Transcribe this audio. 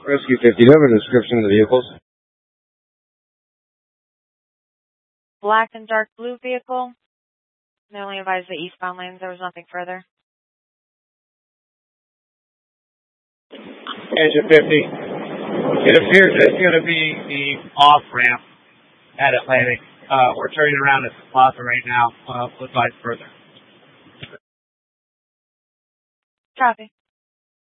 Rescue 50, do you have a description of the vehicles? Black and dark blue vehicle. They only advised the eastbound lanes. There was nothing further. Engine 50. It appears it's going to be the off-ramp at Atlantic. We're turning around at the plaza right now. We'll advise further. Copy.